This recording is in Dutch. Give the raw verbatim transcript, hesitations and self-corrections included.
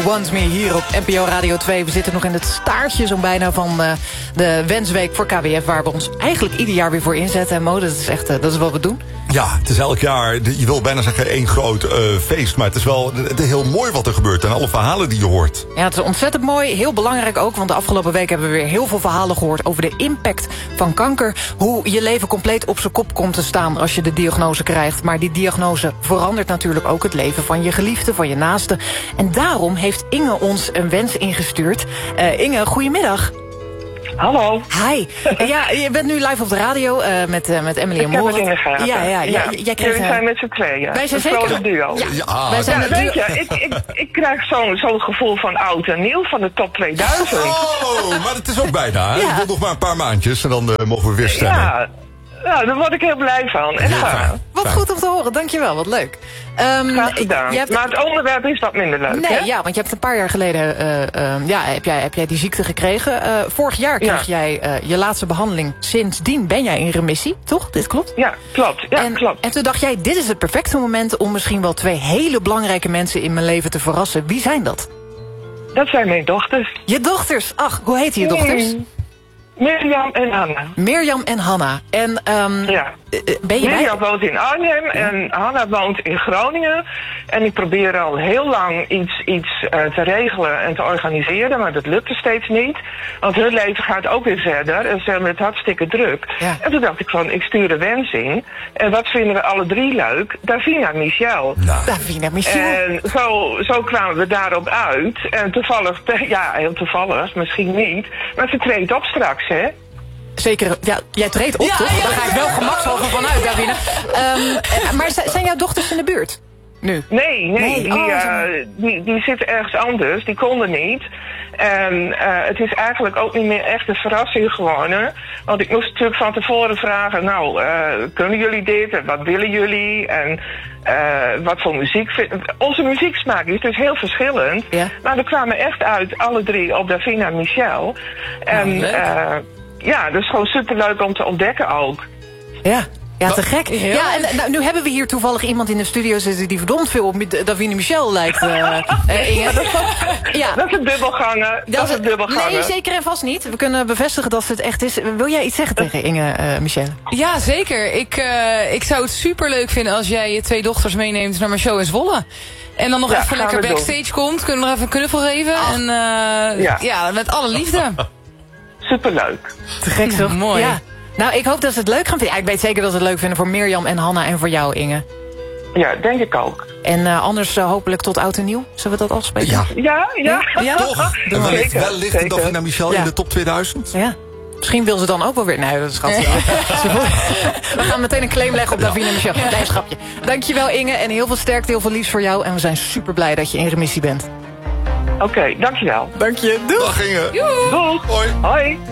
Want Me hier op N P O Radio twee. We zitten nog in het staartje zo'n bijna van uh, de Wensweek voor K W F... waar we ons eigenlijk ieder jaar weer voor inzetten. En mode, dat is echt uh, dat is wat we doen. Ja, het is elk jaar, je wil bijna zeggen één groot uh, feest... maar het is wel het is heel mooi wat er gebeurt en alle verhalen die je hoort. Ja, het is ontzettend mooi, heel belangrijk ook... want de afgelopen week hebben we weer heel veel verhalen gehoord... over de impact van kanker. Hoe je leven compleet op zijn kop komt te staan als je de diagnose krijgt. Maar die diagnose verandert natuurlijk ook het leven van je geliefde, van je naaste. En daarom heeft Inge ons een wens ingestuurd. Uh, Inge, goedemiddag. Hallo. Hi. Ja, je bent nu live op de radio uh, met, uh, met Emily en Moritz. Ik heb het in de gaten. Ja, ja, ja. ja. Jullie zijn met z'n tweeën. Wij zijn een zeker duo. Ja, ja, wij zijn ja, een duo. weet je, ik, ik, ik krijg zo'n zo'n gevoel van oud en nieuw van de top tweeduizend. Oh, maar het is ook bijna. Hè? Ja. Ik wil nog maar een paar maandjes en dan uh, mogen we weer stemmen. Ja. Ja, daar word ik heel blij van. Echt waar. Wat Fijn. goed om te horen, dankjewel, wat leuk. Um, Graag gedaan. je hebt... Maar het onderwerp is wat minder leuk, Nee, hè? ja, want je hebt een paar jaar geleden uh, uh, ja, heb, jij, heb jij die ziekte gekregen. Uh, vorig jaar kreeg Ja. jij uh, je laatste behandeling. Sindsdien ben jij in remissie, toch? Dit klopt? Ja, klopt. Ja, en, klopt. en toen dacht jij, dit is het perfecte moment... om misschien wel twee hele belangrijke mensen in mijn leven te verrassen. Wie zijn dat? Dat zijn mijn dochters. Je dochters. Ach, hoe heten je dochters? Mm. Mirjam en Hanna. Mirjam en Hanna. En um, Ja. uh, ben je Mirjam bij... woont in Arnhem en Hanna woont in Groningen. En ik probeer al heel lang iets, iets uh, te regelen en te organiseren, maar dat lukte steeds niet. Want hun leven gaat ook weer verder en ze hebben het hartstikke druk. Ja. En toen dacht ik van, ik stuur een wens in. En wat vinden we alle drie leuk? Davina Michel. Nou, Davina Michel. En zo, zo kwamen we daarop uit. En toevallig, ja, heel toevallig, misschien niet. Maar ze treedt op straks, hè? Zeker, ja, jij treedt op, Ja, toch? ja, Daar ga ik wel gemakshalve vanuit, Davina. Um, eh, maar z- zijn jouw dochters in de buurt? Nu? Nee, nee, Nee, die, oh, uh, zo. die, die zitten ergens anders, die konden niet. En uh, het is eigenlijk ook niet meer echt een verrassing geworden. Want ik moest natuurlijk van tevoren vragen, nou, uh, kunnen jullie dit en wat willen jullie? En uh, wat voor muziek vinden... Onze muzieksmaak is dus heel verschillend. Ja. Maar we kwamen echt uit, alle drie, op Davina Michel. En leuk. uh, ja, dat is gewoon superleuk om te ontdekken ook. Ja. Ja, te gek. Heel Ja, en nou, nu hebben we hier toevallig iemand in de studio zitten... die verdomd veel op Davina Michel lijkt, uh, uh, Inge. Ja. Dat is een dubbelganger. Dat, is een dubbelganger. Nee, zeker en vast niet. We kunnen bevestigen dat het echt is. Wil jij iets zeggen tegen Inge, uh, Michel? Ja, zeker. Ik, uh, ik zou het super leuk vinden als jij je twee dochters meeneemt naar mijn show in Zwolle. En dan nog Ja, even gaan lekker we doen. backstage komt. Kunnen we nog even een knuffel geven. En uh, Ja. ja, met alle liefde. Superleuk. Te gek, toch? Mooi. Ja. Nou, ik hoop dat ze het leuk gaan vinden. Ja, ik weet zeker dat ze het leuk vinden voor Mirjam en Hanna en voor jou, Inge. Ja, denk ik ook. En uh, anders uh, hopelijk tot oud en nieuw. Zullen we dat afspreken? ja, Ja, ja. Ja? toch? En wellicht, Zeker, wellicht zeker. Davina Michel Ja. in de top tweeduizend? Ja. Misschien wil ze dan ook wel weer... Nee, dat is schattig. We gaan meteen een claim leggen op Davina Michel. Nee, schapje. Dankjewel, Inge. En heel veel sterkte, heel veel liefs voor jou. En we zijn super blij dat je in remissie bent. Oké, okay, dankjewel. Dank je. Doei. Dag Inge. Doeg. Hoi. Hoi.